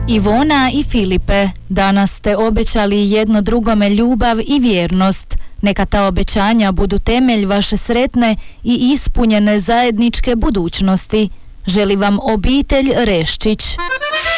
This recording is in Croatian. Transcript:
Ivona i Filipe, danas ste obećali jedno drugome ljubav i vjernost. Neka ta obećanja budu temelj vaše sretne i ispunjene zajedničke budućnosti. Želi vam obitelj Reščić.